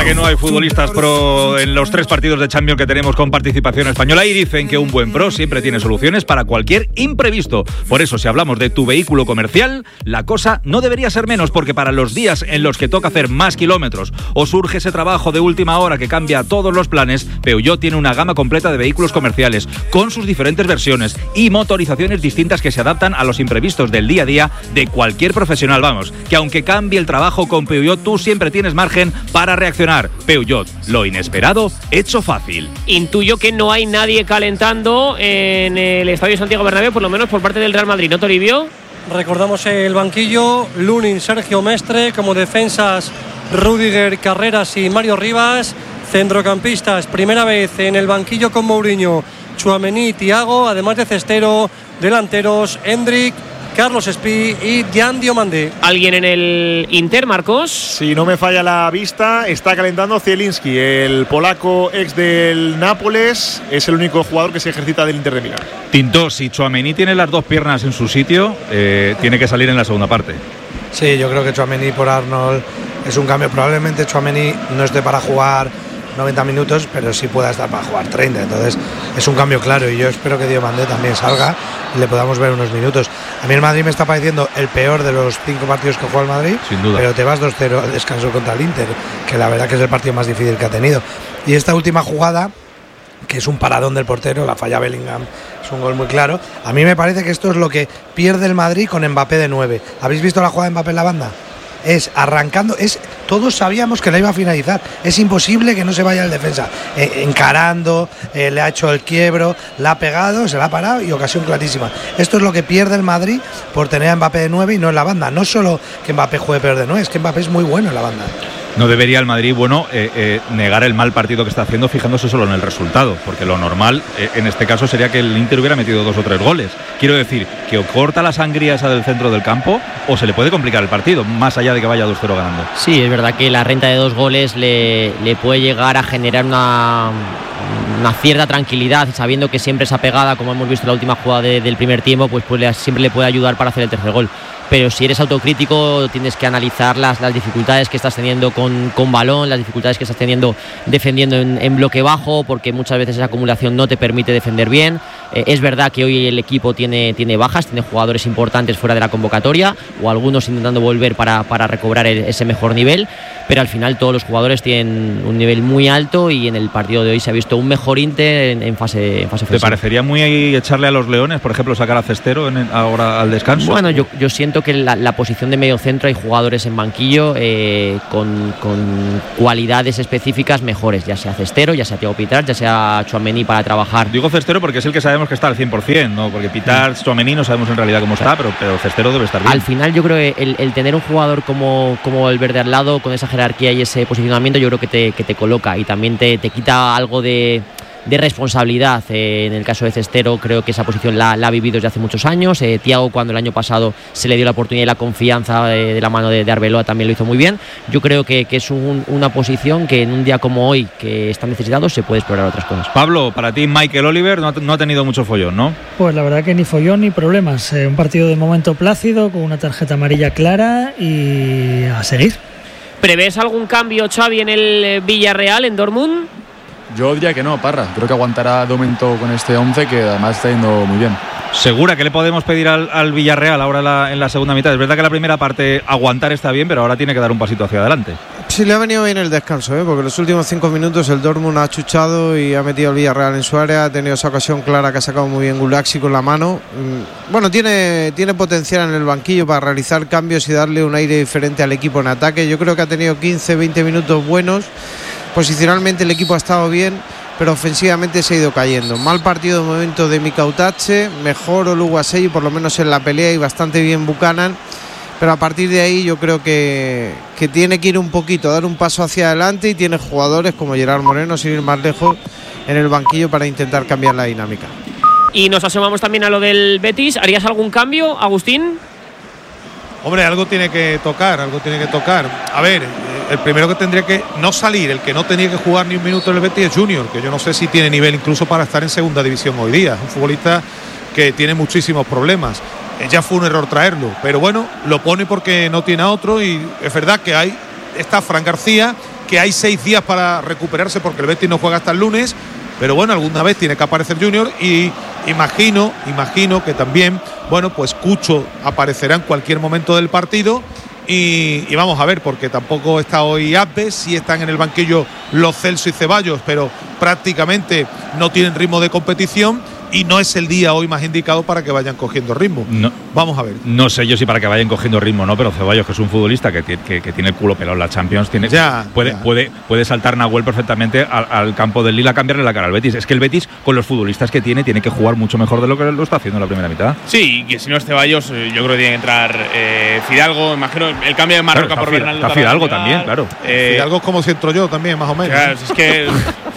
que no hay futbolistas pro en los 3 partidos de Champions que tenemos con participación española, y dicen que un buen pro siempre tiene soluciones para cualquier imprevisto. Por eso, si hablamos de tu vehículo comercial, la cosa no debería ser menos, porque para los días en los que toca hacer más kilómetros o surge ese trabajo de última hora que cambia todos los planes, Peugeot tiene una gama completa de vehículos comerciales con sus diferentes versiones y motorizaciones distintas que se adaptan a los imprevistos del día a día de cualquier profesional. Vamos, que aunque cambie el trabajo con Peugeot, tú siempre tienes margen para reaccionar. Peugeot, lo inesperado hecho fácil. Intuyo que no hay nadie calentando en el Estadio Santiago Bernabéu, por lo menos por parte del Real Madrid, ¿no, Toribio? Recordamos el banquillo: Lunin, Sergio Mestre, como defensas Rüdiger, Carreras y Mario Rivas. Centrocampistas, primera vez en el banquillo con Mourinho, Tchouaméni, Thiago, además de Cestero. Delanteros, Endrick, Carlos Espí y Jan Diomandé. ¿Alguien en el Inter, Marcos? Si no me falla la vista, está calentando Zielinski, el polaco ex del Nápoles. Es el único jugador que se ejercita del Inter de Milán. Tinto, si Tchouaméni tiene las 2 piernas en su sitio, tiene que salir en la segunda parte. Sí, yo creo que Tchouaméni por Arnold es un cambio. Probablemente Tchouaméni no esté para jugar 90 minutos, pero sí pueda estar para jugar 30. Entonces es un cambio claro, y yo espero que Diomandé también salga y le podamos ver unos minutos. A mí el Madrid me está pareciendo el peor de los 5 partidos que juega el Madrid, sin duda. Pero te vas 2-0 al descanso contra el Inter, que la verdad que es el partido más difícil que ha tenido. Y esta última jugada, que es un paradón del portero, la falla Bellingham, es un gol muy claro. A mí me parece que esto es lo que pierde el Madrid con Mbappé de 9. ¿Habéis visto la jugada de Mbappé en la banda? Es arrancando, todos sabíamos que la iba a finalizar, es imposible que no se vaya el defensa, encarando, le ha hecho el quiebro, la ha pegado, se la ha parado, y ocasión clarísima. Esto es lo que pierde el Madrid por tener a Mbappé de 9 y no en la banda. No solo que Mbappé juegue peor de 9, es que Mbappé es muy bueno en la banda. No debería el Madrid, negar el mal partido que está haciendo fijándose solo en el resultado, porque lo normal en este caso sería que el Inter hubiera metido 2 o 3 goles. Quiero decir, que o corta la sangría esa del centro del campo o se le puede complicar el partido, más allá de que vaya 2-0 ganando. Sí, es verdad que la renta de 2 goles le puede llegar a generar una cierta tranquilidad, sabiendo que siempre esa pegada, como hemos visto en la última jugada del primer tiempo, pues siempre le puede ayudar para hacer el tercer gol. Pero si eres autocrítico, tienes que analizar las dificultades que estás teniendo con balón, las dificultades que estás teniendo defendiendo en bloque bajo, porque muchas veces esa acumulación no te permite defender bien. Es verdad que hoy el equipo tiene bajas, tiene jugadores importantes fuera de la convocatoria, o algunos intentando volver para recobrar ese mejor nivel, pero al final todos los jugadores tienen un nivel muy alto, y en el partido de hoy se ha visto un mejor Inter en fase ofensiva. ¿Te parecería muy echarle a los leones, por ejemplo, sacar a Cestero ahora al descanso? Bueno, yo siento que la posición de medio centro hay jugadores en banquillo con cualidades específicas mejores, ya sea Cestero, ya sea Thiago Pitart, ya sea Tchouaméni para trabajar. Digo Cestero porque es el que sabemos que está al 100%, ¿no? Porque Pitart, Tchouaméni no sabemos en realidad cómo está, pero Cestero debe estar bien. Al final yo creo que el tener un jugador como el Verde al lado, con esa jerarquía y ese posicionamiento, yo creo que te coloca y también te quita algo de responsabilidad. En el caso de Cestero, creo que esa posición la ha vivido desde hace muchos años. Thiago, cuando el año pasado se le dio la oportunidad y la confianza de la mano de Arbeloa, también lo hizo muy bien. Yo creo que es una posición que en un día como hoy, que está necesitado, se puede explorar otras cosas. Pablo, para ti Michael Oliver no ha tenido mucho follón, ¿no? Pues la verdad que ni follón ni problemas. Un partido de momento plácido, con una tarjeta amarilla clara, y a seguir. ¿Prevés algún cambio, Xavi, en el Villarreal, en Dortmund? Yo diría que no, Parra. Creo que aguantará de momento con este 11, que además está yendo muy bien. ¿Segura que le podemos pedir al Villarreal ahora en la segunda mitad? Es verdad que la primera parte aguantar está bien, pero ahora tiene que dar un pasito hacia adelante. Sí, le ha venido bien el descanso, porque los últimos 5 minutos el Dortmund ha achuchado y ha metido al Villarreal en su área. Ha tenido esa ocasión clara que ha sacado muy bien Gulaxi con la mano. Bueno, tiene potencial en el banquillo para realizar cambios y darle un aire diferente al equipo en ataque. Yo creo que ha tenido 15-20 minutos buenos. Posicionalmente el equipo ha estado bien, pero ofensivamente se ha ido cayendo. Mal partido de momento de Mika Utache, mejor Oluwaseyi, por lo menos en la pelea, y bastante bien Buchanan, pero a partir de ahí yo creo que tiene que ir un poquito, dar un paso hacia adelante, y tiene jugadores como Gerard Moreno, sin ir más lejos, en el banquillo para intentar cambiar la dinámica. Y nos asomamos también a lo del Betis. ¿Harías algún cambio, Agustín? Hombre, algo tiene que tocar. A ver, el primero que tendría que no salir, el que no tenía que jugar ni un minuto en el Betis, es Junior, que yo no sé si tiene nivel incluso para estar en segunda división hoy día. Es un futbolista que tiene muchísimos problemas. Ya fue un error traerlo, pero bueno, lo pone porque no tiene a otro, y es verdad que está Fran García, que hay 6 días para recuperarse porque el Betis no juega hasta el lunes. Pero bueno, alguna vez tiene que aparecer Junior y imagino que también, bueno, pues Cucho aparecerá en cualquier momento del partido y vamos a ver, porque tampoco está hoy Abbes, sí están en el banquillo los Celso y Ceballos, pero prácticamente no tienen ritmo de competición y no es el día hoy más indicado para que vayan cogiendo ritmo. No, vamos a ver. No sé yo si para que vayan cogiendo ritmo, ¿no? Pero Ceballos, que es un futbolista que tiene el culo pelado en la Champions, puede saltar Nahuel perfectamente al campo del Lille a cambiarle la cara al Betis. Es que el Betis, con los futbolistas que tiene que jugar mucho mejor de lo que lo está haciendo en la primera mitad. Sí, y que si no es Ceballos, yo creo que tiene que entrar Fidalgo. Imagino el cambio de Marroca por Bernardo. Está Fidalgo también, claro. Fidalgo es como si entro yo también, más o menos. Claro, es que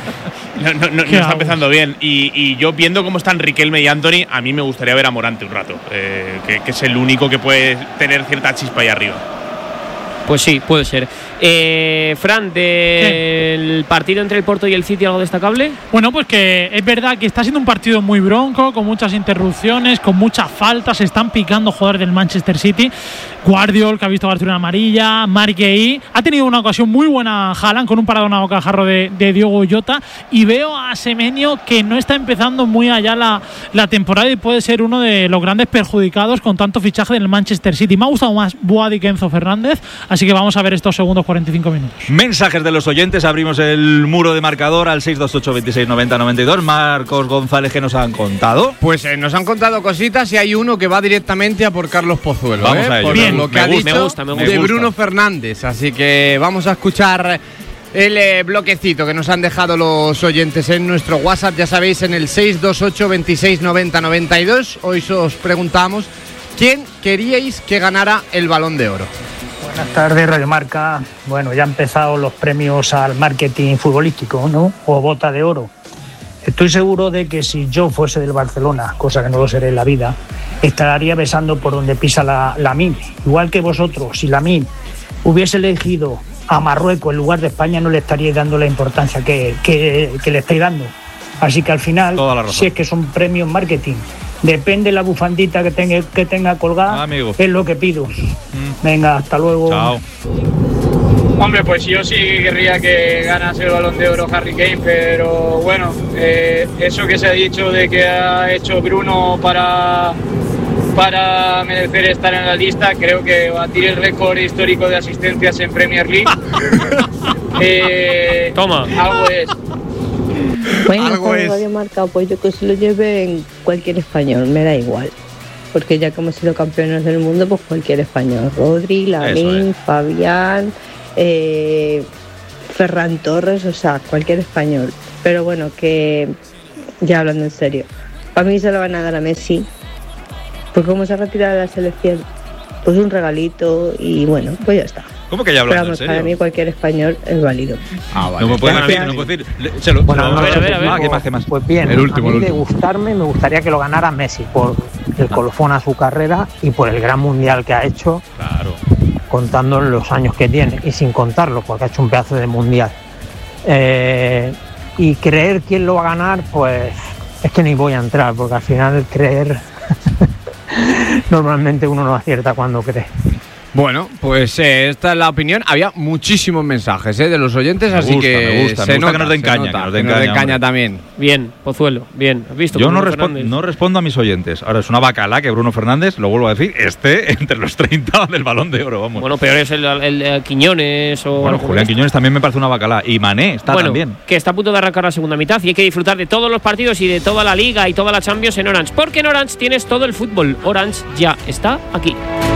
no está empezando bien. Y yo viendo cómo están Riquelme y Antony, a mí me gustaría ver a Morante un rato, que es el único que puede tener cierta chispa ahí arriba. Pues sí, puede ser. Fran, del partido entre el Porto y el City, ¿algo destacable? Bueno, pues que es verdad que está siendo un partido muy bronco, con muchas interrupciones, con muchas faltas, se están picando jugadores del Manchester City. Guardiol, que ha visto cartulina amarilla, Marquei, ha tenido una ocasión muy buena Haaland con un paradón a bocajarro de Diogo Jota, y veo a Semenyo que no está empezando muy allá la temporada y puede ser uno de los grandes perjudicados con tanto fichaje del Manchester City. Me ha gustado más Boadi que Enzo Fernández, así que vamos a ver estos segundos 45 minutos. Mensajes de los oyentes, abrimos el muro de marcador al 628 26 90 92. Marcos González, ¿qué nos han contado? Pues nos han contado cositas y hay uno que va directamente a por Carlos Pozuelo. Vamos a ello. Por lo que ha dicho de Bruno Fernández. Así que vamos a escuchar el bloquecito que nos han dejado los oyentes en nuestro WhatsApp. Ya sabéis, en el 628 26 90 92. Hoy os preguntamos quién queríais que ganara el Balón de Oro. Buenas tardes, Radio Marca. Bueno, ya han empezado los premios al marketing futbolístico, ¿no? O Bota de Oro. Estoy seguro de que si yo fuese del Barcelona, cosa que no lo seré en la vida, estaría besando por donde pisa la MIM. Igual que vosotros, si la MIM hubiese elegido a Marruecos en lugar de España, no le estaríais dando la importancia que le estáis dando. Así que al final, si es que son premios marketing, depende la bufandita que tenga colgada, es lo que pido. Venga, hasta luego. Chao. Hombre, pues yo sí querría que ganase el Balón de Oro Harry Kane, pero bueno, eso que se ha dicho de que ha hecho Bruno para merecer estar en la lista, creo que batir el récord histórico de asistencias en Premier League. Toma. Algo es. Bueno, Radio Marca, pues yo que se lo lleve en cualquier español, me da igual. Porque ya que hemos sido campeones del mundo, pues cualquier español. Rodri, Lamine, Fabián, Ferran Torres, o sea, cualquier español. Pero bueno, que ya hablando en serio, para mí se lo van a dar a Messi, porque como se ha retirado de la selección, pues un regalito y bueno, pues ya está. ¿Cómo que ya hablando en serio? Para mí cualquier español es válido. Vale. No me pueden decir. ¿Qué más? Pues bien, el último, de gustarme, me gustaría que lo ganara Messi por el colofón a su carrera y por el gran mundial que ha hecho. Claro. Contando los años que tiene y sin contarlo, porque ha hecho un pedazo de mundial. Y creer quién lo va a ganar, pues es que ni voy a entrar, porque al final creer normalmente uno no acierta cuando cree. Bueno, pues esta es la opinión. Había muchísimos mensajes de los oyentes, así que me gusta que nos den caña. Que nos den caña también. Bien, Pozuelo, bien. ¿Has visto? Yo no respondo a mis oyentes. Ahora es una bacala que Bruno Fernández, lo vuelvo a decir, esté entre los 30 del Balón de Oro. Vamos. Bueno, peor es el Quiñones o... Bueno, Julián Quiñones también me parece una bacala. Y Mané está también. Que está a punto de arrancar la segunda mitad y hay que disfrutar de todos los partidos y de toda la Liga y toda la Champions en Orange. Porque en Orange tienes todo el fútbol. Orange ya está aquí.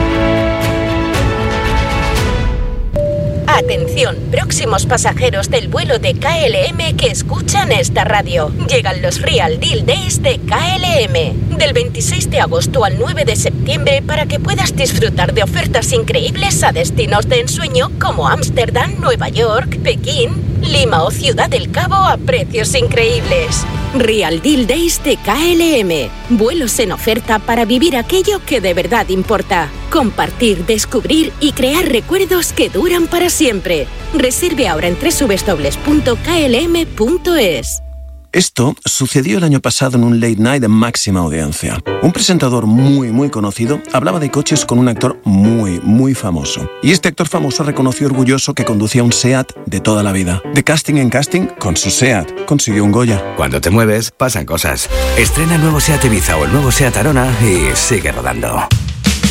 Atención, próximos pasajeros del vuelo de KLM que escuchan esta radio. Llegan los Real Deal Days de KLM. Del 26 de agosto al 9 de septiembre para que puedas disfrutar de ofertas increíbles a destinos de ensueño como Ámsterdam, Nueva York, Pekín, Lima o Ciudad del Cabo a precios increíbles. Real Deal Days de KLM. Vuelos en oferta para vivir aquello que de verdad importa. Compartir, descubrir y crear recuerdos que duran para siempre. Reserve ahora en www.klm.es. Esto sucedió el año pasado en un late night de máxima audiencia. Un presentador muy conocido hablaba de coches con un actor muy famoso. Y este actor famoso reconoció orgulloso que conducía un SEAT de toda la vida. De casting en casting, con su SEAT consiguió un Goya. Cuando te mueves, pasan cosas. Estrena el nuevo SEAT Ibiza o el nuevo SEAT Arona y sigue rodando.